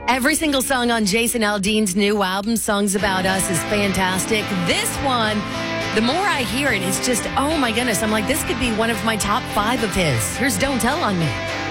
Every single song on Jason Aldean's new album, Songs About Us, is fantastic. This one, the more I hear it, it's just, oh my goodness. I'm like, this could be one of my top 5 of his. Here's Don't Tell on Me.